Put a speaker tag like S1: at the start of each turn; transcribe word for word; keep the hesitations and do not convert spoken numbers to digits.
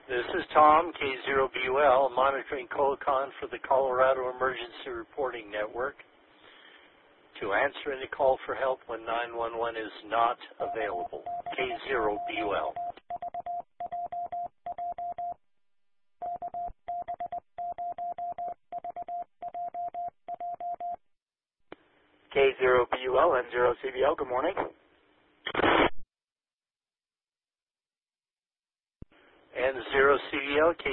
S1: This is Tom, K zero B U L, monitoring Colocon for the Colorado Emergency Reporting Network, to answer any call for help when nine one one is not available. K zero B U L.
S2: K zero B U L and zero C B L, good morning.
S1: And zero C B L, K